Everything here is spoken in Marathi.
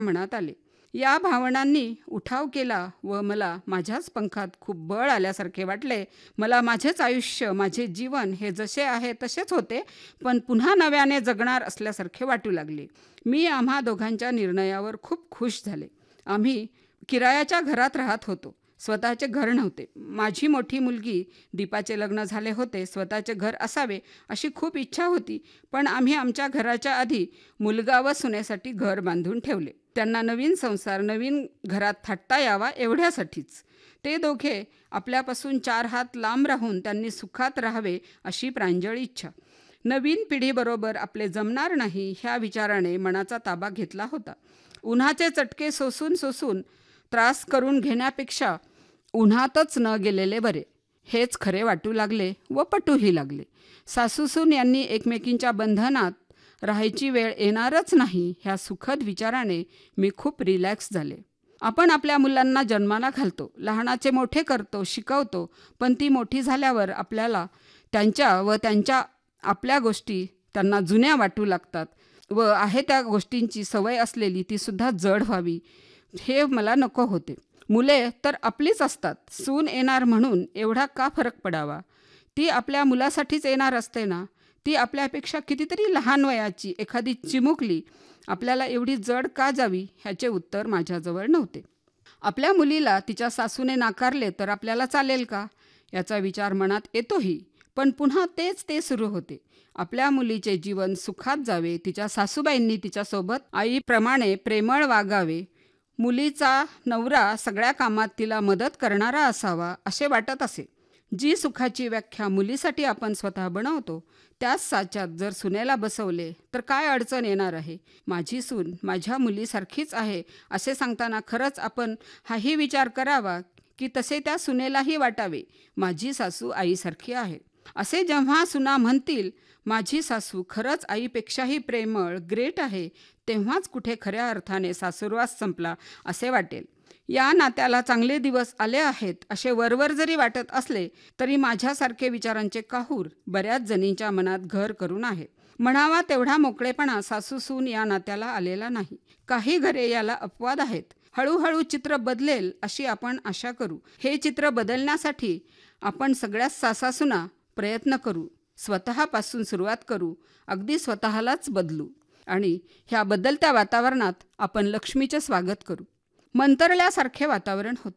मनात आले. या भावनांनी उठाव केला व मला माझ्याच पंखात खूप बळ आल्यासारखे वाटले. मला माझेच आयुष्य, माझे जीवन हे जसे आहे तसेच होते, पण पुन्हा नव्याने जगणार असल्यासारखे वाटू लागले. मी आम्हा दोघांच्या निर्णयावर खूप खुश झाले. आम्ही किरायाच्या घरात राहत होतो. स्वतःचे घर नव्हते. माझी मोठी मुलगी दीपाचे लग्न झाले होते. स्वतःचे घर असावे अशी खूप इच्छा होती, पण आम्ही आमच्या घराच्या आधी मुलगा व सुनेसाठी घर बांधून ठेवले. त्यांना नवीन संसार, नवीन घरात थाटता यावा एवढ्यासाठीच. ते दोघे आपल्यापासून 4 हात लांब राहून त्यांनी सुखात राहावे अशी प्रांजळ इच्छा. नवीन पिढीबरोबर आपले जमणार नाही ह्या विचाराने मनाचा ताबा घेतला होता. उन्हाचे चटके सोसून सोसून त्रास करून घेण्यापेक्षा उन्हातच न गेलेले बरे, हेच खरे वाटू लागले व पटूही लागले. सासूसून यांनी एकमेकींच्या बंधनात राहायची वेळ येणारच नाही ह्या सुखद विचाराने मी खूप रिलॅक्स झाले. आपण आपल्या मुलांना जन्माला घालतो, लहानाचे मोठे करतो, शिकवतो, पण ती मोठी झाल्यावर आपल्याला त्यांच्या आपल्या गोष्टी त्यांना जुन्या वाटू लागतात व आहे त्या गोष्टींची सवय असलेली तीसुद्धा जड व्हावी, हे मला नको होते. मुले तर आपलीच असतात. सून येणार म्हणून एवढा का फरक पडावा? ती आपल्या मुलासाठीच येणार असते ना. ती आपल्यापेक्षा कितीतरी लहान वयाची एखादी चिमुकली आपल्याला एवढी जड का जावी ह्याचे उत्तर माझ्याजवळ नव्हते. आपल्या मुलीला तिच्या सासूने नाकारले तर आपल्याला चालेल का याचा विचार मनात येतोही, पण पुन्हा ते सुरू होते. आपल्या मुलीचे जीवन सुखात जावे, तिच्या सासूबाईंनी तिच्यासोबत आईप्रमाणे प्रेमळ वागावे, मुलीचा नवरा सगळ्या कामात तिला मदत करणारा असावा असे वाटत असे. जी सुखाची व्याख्या मुलीसाठी आपण स्वतः बनवतो त्याच साच्यात जर सुनेला बसवले तर काय अडचण येणार आहे? माझी सून माझ्या मुलीसारखीच आहे असे सांगताना खरंच आपण हाही विचार करावा की तसे त्या सुनेलाही वाटावे, माझी सासू आईसारखी आहे. असे जेव्हा सुना म्हणतील माझी सासू खरंच आईपेक्षाही प्रेमळ, ग्रेट आहे, तेव्हाच कुठे खऱ्या अर्थाने सासूरवास संपला असे वाटेल. या नात्याला चांगले दिवस आले आहेत असे वरवर जरी वाटत असले तरी माझ्यासारखे विचारांचे काहूर बऱ्याच जणींच्या मनात घर करून आहे. म्हणावा तेवढा मोकळेपणा सासूसून या नात्याला आलेला नाही. काही घरे याला अपवाद आहेत. हळूहळू चित्र बदलेल अशी आपण आशा करू. हे चित्र बदलण्यासाठी आपण सगळ्याच सासासुना प्रयत्न करू, स्वतःपासून सुरुवात करू, अगदी स्वतःलाच बदलू आणि ह्या बदलत्या वातावरणात आपण लक्ष्मीचे स्वागत करू. मंतरल्यासारखे वातावरण होते.